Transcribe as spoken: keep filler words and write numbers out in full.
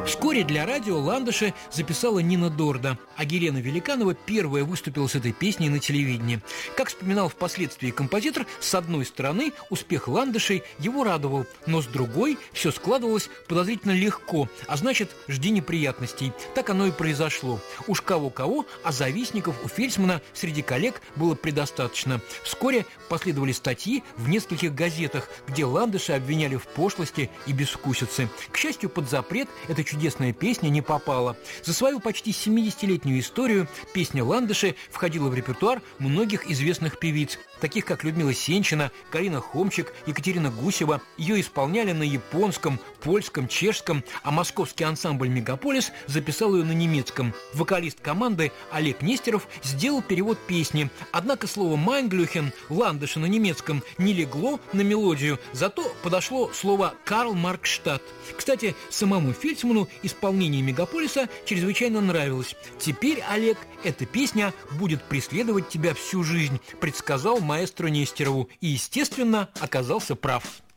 Вскоре для радио ландыши записала Нина Дорда, а Гелена Великанова первая выступила с этой песней на телевидении. Как вспоминал впоследствии композитор, с одной стороны успех ландышей его радовал, но с другой все складывалось подозрительно легко, а значит, жди неприятностей. Так оно и произошло. Уж кого-кого, а завистников у Фельдсмана среди коллег было предостаточно. Вскоре последовали статьи в нескольких газетах, где ландыши обвиняли в пошлости и безвкусице. К счастью, под запрет эта чудесная песня не попала. За свою почти семидесятилетнюю историю песня «Ландыши» входила в репертуар многих известных певиц, таких как Людмила Сенчина, Карина Хомчик, Екатерина Гусева. Ее исполняли на японском, польском, чешском, а московский ансамбль «Мегаполис» записал ее на немецком. Вокалист команды Олег Нестеров сделал перевод песни, однако слово «Майнглюхен» «Ландыши» на немецком не легло на мелодию, зато подошло слово «Карл Маркстадт». Кстати, самому Фельдсману исполнение «Мегаполиса» чрезвычайно нравилось. «Теперь, Олег, эта песня будет преследовать тебя всю жизнь», предсказал маэстро Нестерову и, естественно, оказался прав.